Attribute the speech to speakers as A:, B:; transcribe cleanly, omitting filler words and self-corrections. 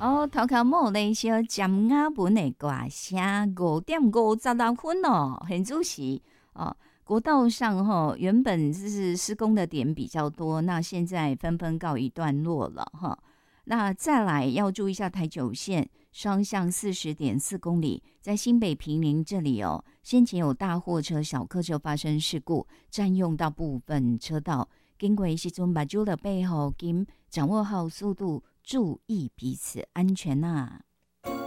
A: 头壳某咧小尖牙文的歌声5:56哦，很主席哦。国道上原本就是施工的点比较多，那现在纷纷告一段落了哈。那再来要注意一下台九线双向40.4公里，在新北坪林这里哦，先前有大货车、小客车发生事故，占用到部分车道。经过时阵，目睭的背后，跟掌握好速度，注意彼此安全啊。